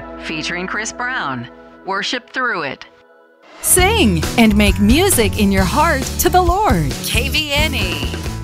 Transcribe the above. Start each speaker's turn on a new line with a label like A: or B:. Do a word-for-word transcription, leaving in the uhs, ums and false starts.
A: featuring Chris Brown. Worship through it.
B: Sing and make music in your heart to the Lord.
A: K V N E.